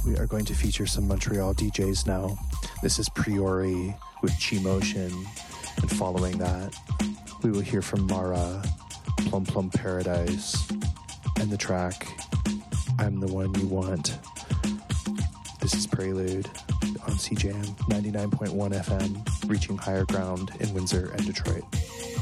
We are going to feature some Montreal DJs now. This is Priori with Chi Motion, and following that, we will hear from Mara, Plum Plum Paradise, and the track I'm the One You Want. This is Prelude on CJAM 99.1 FM, reaching higher ground in Windsor and Detroit.